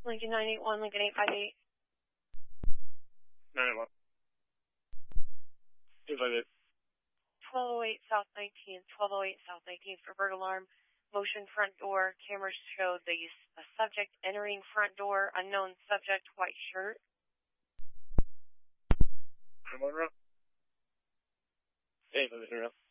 Lincoln 981, Lincoln 858. 981. 258. 1208 South 19th, 1208 South 19th for burglar alarm. Motion front door. Cameras showed the subject entering front door. Unknown subject, white shirt. I'm on route. Hey, Monroe.